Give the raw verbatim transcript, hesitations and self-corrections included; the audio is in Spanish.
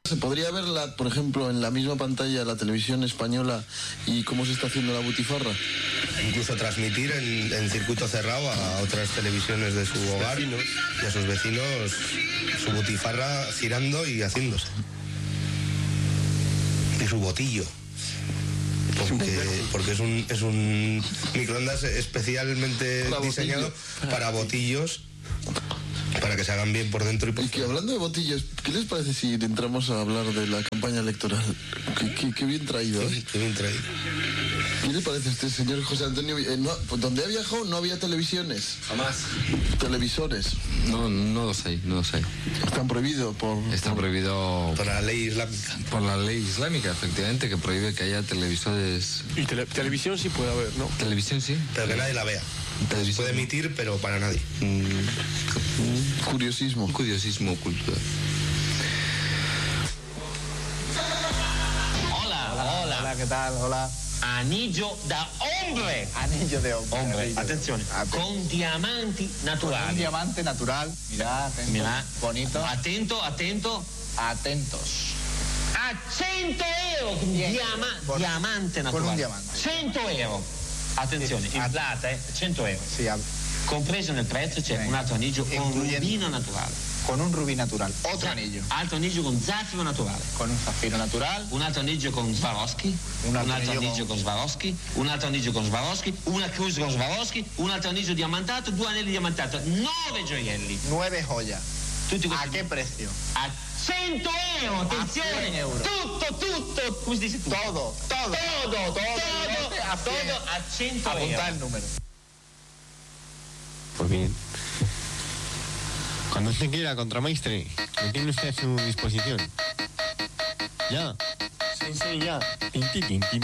¿Se podría verla, por ejemplo, en la misma pantalla la televisión española y cómo se está haciendo la butifarra? Incluso transmitir en, en circuito cerrado a otras televisiones de su hogar y a sus vecinos su butifarra girando y haciéndose. Y su botillo. Porque, porque es un, es un microondas especialmente para diseñado botillo. Para botillos, para que se hagan bien por dentro y por fuera. Y que hablando de botillos, ¿qué les parece si entramos a hablar de la campaña electoral? Qué, qué, qué bien traído, ¿eh? Qué bien traído. ¿Qué le parece a este señor José Antonio? Eh, no, donde ha viajado no había televisiones. Jamás. Televisores. No, no los hay, no los hay. Están prohibidos por... Están prohibidos... Por la ley islámica. Por la ley islámica, efectivamente, que prohíbe que haya televisores... Y tele televisión sí puede haber, ¿no? Televisión sí. Pero que nadie la vea. Se puede emitir, pero para nadie. Mm. Curiosismo. Curiosismo cultural. Hola, hola. Hola, ¿qué tal? Hola. Anillo da hombre. Anillo de hombre. Hombre, attenzione. Atento. Con diamanti naturali. Un diamante natural. Mirá, atento. Mirá. Bonito. Attento, attento. Atentos. A cento euro. Diama Por, diamante naturale. Con un diamante. cento euro. Attenzione, in plata, eh, cento euro. Sì, compreso nel prezzo c'è sì. Un altro anillo con rubino naturale. Con un rubino natural. Otro Za anillo. Altro anillo con zaffiro naturale. Con un zaffiro natural. Un altro anillo con Swarovski. Un altro, un altro anillo, anillo con Swarovski. Un altro anillo con Swarovski. Una cruz con Swarovski. Un altro anillo diamantato. Due anelli diamantato. Nove gioielli. Nueve joyas. Tutti ¿A qué precio? A cento euro, attenzione. Euro. Tutto, tutto. Come si dice tutto? Todo, todo. Todo, todo, todo a, todo a cento euro. Apunta el número. Pues bien. Cuando usted quiera, contramaestre, lo tiene usted a su disposición. Ya. Sí, sí, ya. Tin, tin, tin, tin.